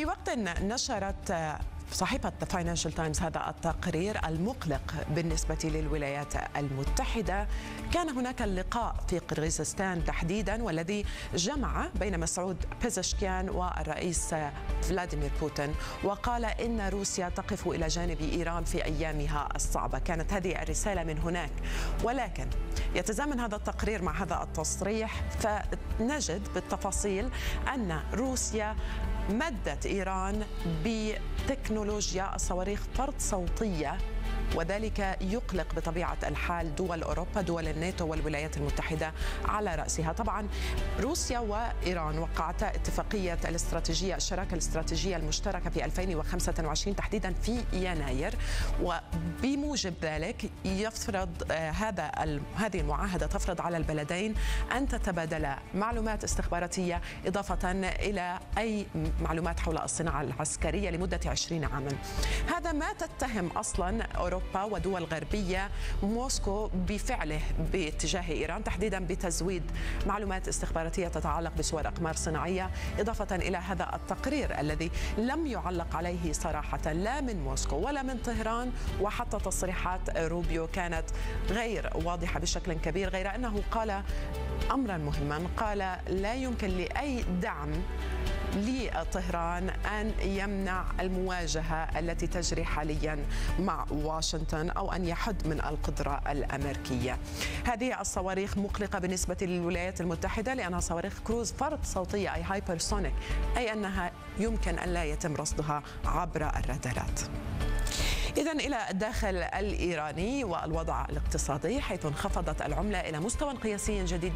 في وقت نشرت صحيفة فاينانشال تايمز هذا التقرير المقلق بالنسبة للولايات المتحدة، كان هناك اللقاء في قرغيزستان تحديدا والذي جمع بين مسعود بيزشكيان والرئيس فلاديمير بوتين، وقال إن روسيا تقف إلى جانب إيران في أيامها الصعبة. كانت هذه الرسالة من هناك، ولكن يتزامن هذا التقرير مع هذا التصريح، فنجد بالتفاصيل أن روسيا مدت إيران بتكنولوجيا الصواريخ فرد صوتية، وذلك يقلق بطبيعة الحال دول أوروبا، دول الناتو والولايات المتحدة على رأسها. طبعا روسيا وإيران وقعتا اتفاقية الشراكة الاستراتيجية المشتركة في 2025 تحديدا في يناير، وبموجب ذلك يفرض هذه المعاهدة تفرض على البلدين أن تتبادلا معلومات استخباراتية إضافة إلى أي معلومات حول الصناعة العسكرية لمدة 20 عاما. هذا ما تتهم أصلا أوروبا ودول غربية موسكو بفعله باتجاه إيران، تحديدا بتزويد معلومات استخباراتية تتعلق بصور أقمار صناعية، إضافة إلى هذا التقرير الذي لم يعلق عليه صراحة لا من موسكو ولا من طهران، وحتى تصريحات روبيو كانت غير واضحة بشكل كبير، غير أنه قال أمرا مهما، قال لا يمكن لأي دعم لطهران أن يمنع المواجهة التي تجري حاليا مع واشنطن أو أن يحد من القدرة الأمريكية. هذه الصواريخ مقلقة بالنسبة للولايات المتحدة لأنها صواريخ كروز فرد صوتية، أي هايبرسونيك، أي أنها يمكن أن لا يتم رصدها عبر الرادارات. إذن إلى الداخل الإيراني والوضع الاقتصادي، حيث انخفضت العملة إلى مستوى قياسي جديد